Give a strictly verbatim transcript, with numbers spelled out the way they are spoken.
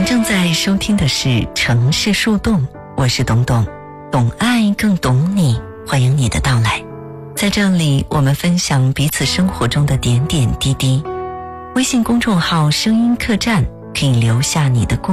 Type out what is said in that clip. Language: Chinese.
您正在收听的是城市树洞，我是董董，懂爱更懂你，欢迎你的到来。在这里我们分享彼此生活中的点点滴滴。微信公众号声音客栈可以留下你的故事。